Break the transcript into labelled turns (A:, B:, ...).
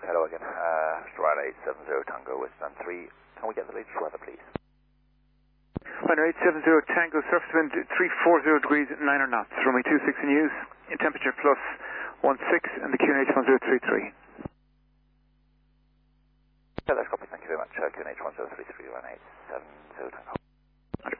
A: Hello again. Ryanair 870 Tango, Western 3. Can we get the latest weather, please?
B: Ryanair 870 Tango, surface wind 340 degrees, 9 knots. Runway 26 in use. In temperature plus 16 and the QNH 1033.
A: Yeah, that's copy. Thank you very much. QNH 1033, Ryanair 870 Tango.